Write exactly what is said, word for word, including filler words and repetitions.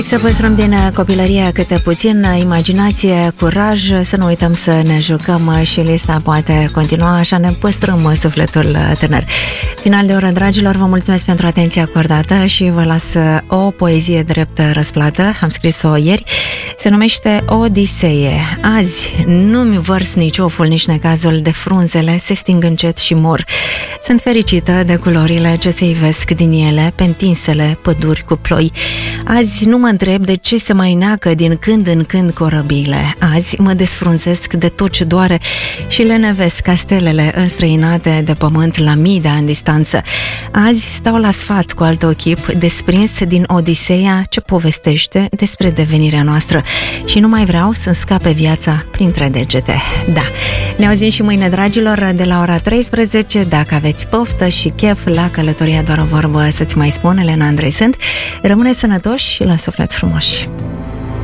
Să păstrăm din copilărie câte puțin imaginație, curaj, să nu uităm să ne jucăm și lista poate continua, așa ne păstrăm sufletul tânăr. Final de oră, dragilor, vă mulțumesc pentru atenția acordată și vă las o poezie drept răsplată, am scris-o ieri, se numește Odiseie. Azi nu-mi vărs nici oful, nici necazul, de frunzele se sting încet și mor. Sunt fericită de culorile ce se ivesc din ele, pe întinsele păduri cu ploi. Azi nu mă întreb de ce se mai neacă din când în când corăbile. Azi mă desfrunzesc de tot ce doare și lenevesc castelele înstrăinate de pământ la mii de ani distanță. Azi stau la sfat cu alt ochip, desprins din Odiseea ce povestește despre devenirea noastră și nu mai vreau să-mi scape viața printre degete. Da, ne auzim și mâine, dragilor, de la ora treisprezece. Dacă aveți poftă și chef la călătoria doar o vorbă să-ți mai spun, Elena Andrei sunt. Rămâneți sănătoși și la suflet frumoși.